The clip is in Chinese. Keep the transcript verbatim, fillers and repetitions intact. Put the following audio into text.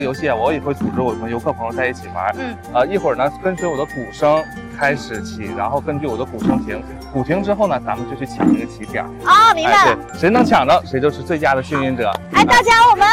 游戏啊，我也会组织我们游客朋友在一起玩。 嗯， 呃，一会儿呢，跟随我的鼓声开始起，然后根据我的鼓声停，鼓停之后呢，咱们就去抢那个起点。 啊、哦，明白了。 哎、对，谁能抢着，谁就是最佳的幸运者。 哎，大家我们。